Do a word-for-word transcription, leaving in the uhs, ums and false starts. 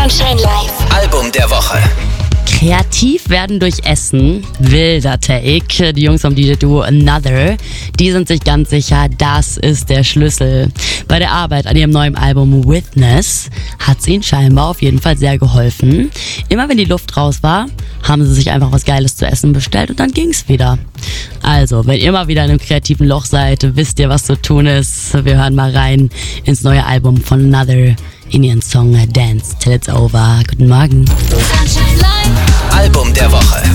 Sunshine Live. Album der Woche. Kreativ werden durch Essen, wilder Take. Die Jungs vom D J-Duo Another, die sind sich ganz sicher, das ist der Schlüssel. Bei der Arbeit an ihrem neuen Album Witness hat es ihnen scheinbar auf jeden Fall sehr geholfen. Immer wenn die Luft raus war, haben sie sich einfach was Geiles zu essen bestellt und dann ging's wieder. Also, wenn ihr mal wieder in einem kreativen Loch seid, wisst ihr, was zu tun ist. Wir hören mal rein ins neue Album von Another in ihren Song Dance Till It's Over. Guten Morgen. Sunshine Live. Album der Woche.